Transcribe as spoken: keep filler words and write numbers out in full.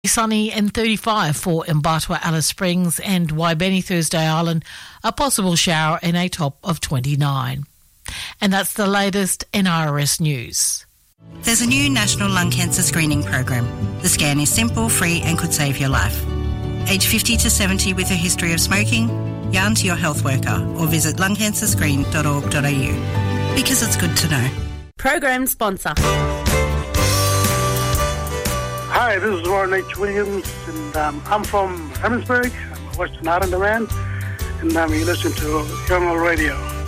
Sunny and thirty-five for Mbatwa, Alice Springs and Waibeni, Thursday Island, a possible shower and a top of twenty-nine. And that's the latest N I R S news. There's a new national lung cancer screening program. The scan is simple, free and could save your life. Age fifty to seventy with a history of smoking? Yarn to your health worker or visit lung cancer screen dot org dot a u. Because it's good to know. Program sponsor. Hi, this is Warren H. Williams, and um, I'm from Emmitsburg. I'm a Western Islander man, and um, you listen to Young Radio.